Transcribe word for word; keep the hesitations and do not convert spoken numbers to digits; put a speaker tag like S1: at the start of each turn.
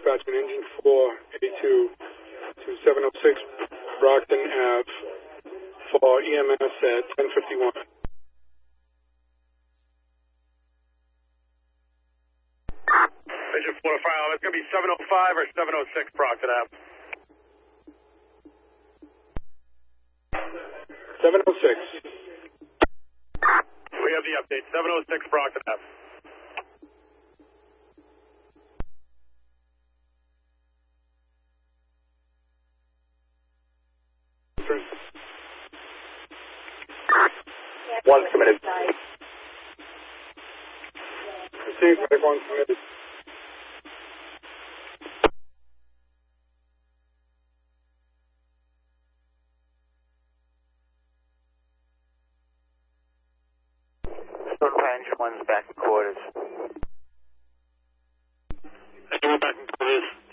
S1: dispatching engine four eighty-two to seven oh six Brockton Ave for E M S at ten fifty-one.
S2: Engine four to file, it's going to be seven oh five or seven oh six Brockton Ave.
S1: seven oh six.
S2: We have the update, seven oh six Brockton Ave.
S3: One submitted.
S1: Received, medic one submitted.
S3: Engine one's back in quarters.
S2: Engine one back in quarters.